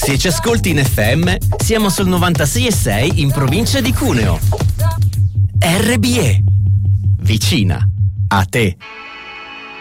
Se ci ascolti in FM, siamo sul 96,6 in provincia di Cuneo. RBE. Vicina a te.